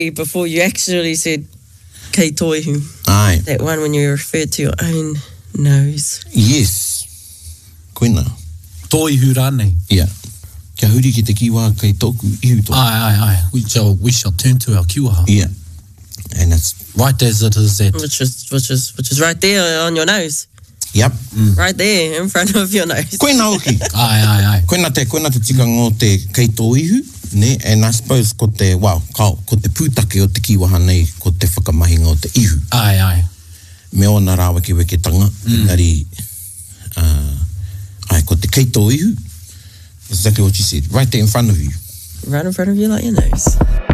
before you actually said kei toihu. Aye. That one when you referred to your own nose. Yes. Koina. Toihu rānei. Yeah. Kia huri ki te kiwa kei tōku ihu tōku. Aye. We shall turn to our kiwaha. Yeah. And that's right as it is that. Which is right there on your nose. Yep. Right there in front of your nose. Koina hoki. Aye. Koina te tika ngō te kei tō ihu. Ne, and I suppose ko te pūtake o te kiwaha nei, ko te whakamahinga o te ihu. Aye. Me o nā rā weke tanga. Engari, ko te kei tō ihu. Exactly what you said. Right there in front of you. Right in front of you like your nose.